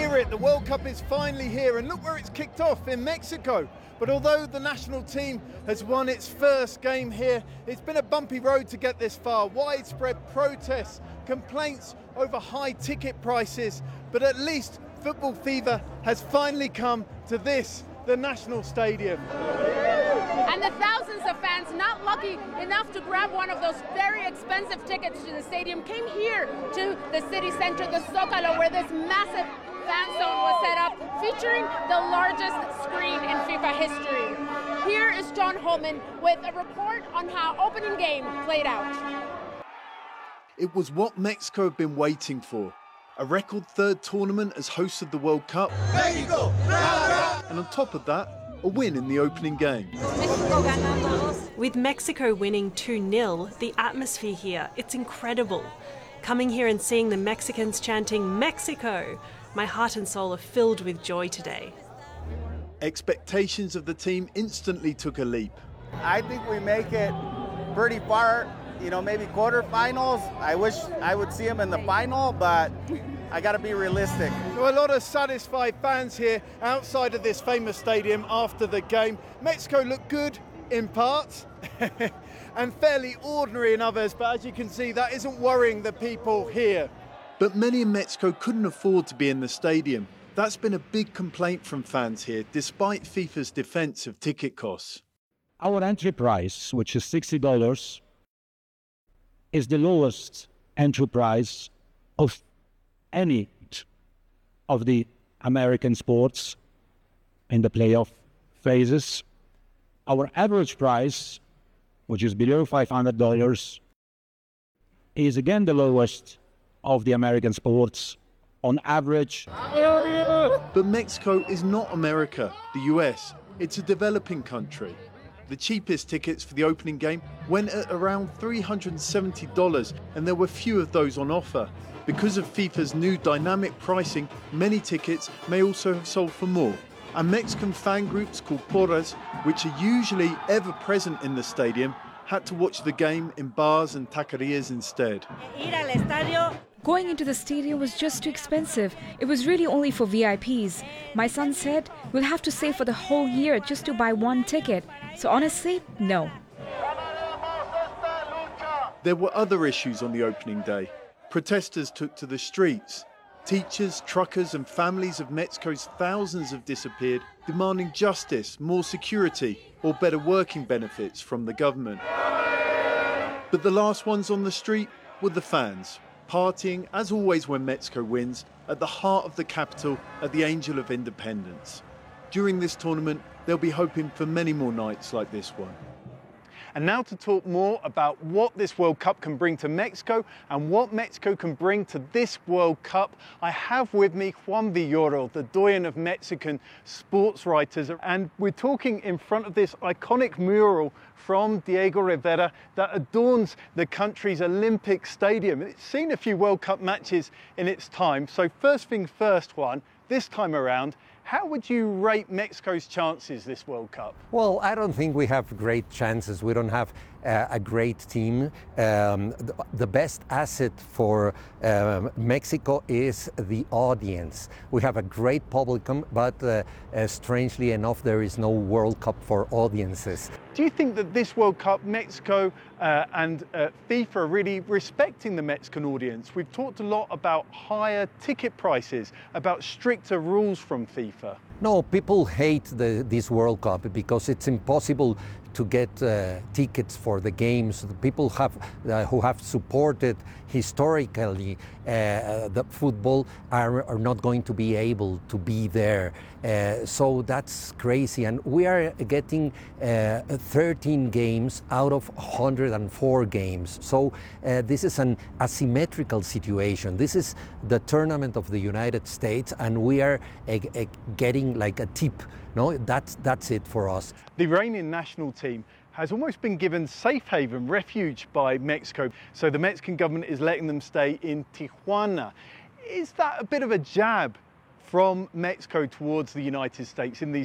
hear it, the World Cup is finally here, and look where it's kicked off, in Mexico. But although the national team has won its first game here, it's been a bumpy road to get this far. Widespread protests, complaints over high ticket prices, but at least football fever has finally come to this, the national stadium. And the thousands of fans not lucky enough to grab one of those very expensive tickets to the stadium came here to the city center, the Zócalo, where this massive fan zone was set up, featuring the largest screen in FIFA history. Here is John Holman with a report on how opening game played out. It was what Mexico had been waiting for. A record third tournament as hosts of the World Cup. Mexico! And on top of that, a win in the opening game. With Mexico winning 2-0, the atmosphere here, it's incredible. Coming here and seeing the Mexicans chanting Mexico, my heart and soul are filled with joy today. Expectations of the team instantly took a leap. I think we make it pretty far, maybe quarterfinals. I wish I would see them in the final, but I got to be realistic. There were a lot of satisfied fans here outside of this famous stadium after the game. Mexico looked good in parts and fairly ordinary in others, but as you can see, that isn't worrying the people here. But many in Mexico couldn't afford to be in the stadium. That's been a big complaint from fans here, despite FIFA's defense of ticket costs. Our entry price, which is $60, is the lowest entry price of any of the American sports in the playoff phases. Our average price, which is below $500, is again the lowest of the American sports on average. But Mexico is not America, the US. It's a developing country. The cheapest tickets for the opening game went at around $370, and there were few of those on offer. Because of FIFA's new dynamic pricing, many tickets may also have sold for more. And Mexican fan groups called Porras, which are usually ever present in the stadium, had to watch the game in bars and taquerias instead. Going into the stadium was just too expensive. It was really only for VIPs. My son said, we'll have to save for the whole year just to buy one ticket. So honestly, no. There were other issues on the opening day. Protesters took to the streets. Teachers, truckers and families of Mexico's thousands have disappeared, demanding justice, more security or better working benefits from the government. But the last ones on the street were the fans, partying, as always when Mexico wins, at the heart of the capital at the Angel of Independence. During this tournament, they'll be hoping for many more nights like this one. And now to talk more about what this World Cup can bring to Mexico and what Mexico can bring to this World Cup, I have with me Juan Villoro, the doyen of Mexican sports writers. And we're talking in front of this iconic mural from Diego Rivera that adorns the country's Olympic Stadium. It's seen a few World Cup matches in its time. So first thing first, Juan, this time around, how would you rate Mexico's chances this World Cup? Well, I don't think we have great chances. We don't have a great team. The best asset for Mexico is the audience. We have a great public, but strangely enough, there is no World Cup for audiences. Do you think that this World Cup, Mexico and FIFA are really respecting the Mexican audience? We've talked a lot about higher ticket prices, about stricter rules from FIFA. No, people hate this World Cup because it's impossible to get tickets for the games. The people who have supported historically the football are not going to be able to be there. So that's crazy. And we are getting 13 games out of 104 games. So this is an asymmetrical situation. This is the tournament of the United States, and we are getting like a tip. No, that's it for us. The Iranian national team has almost been given safe haven, refuge by Mexico. So the Mexican government is letting them stay in Tijuana. Is that a bit of a jab from Mexico towards the United States in these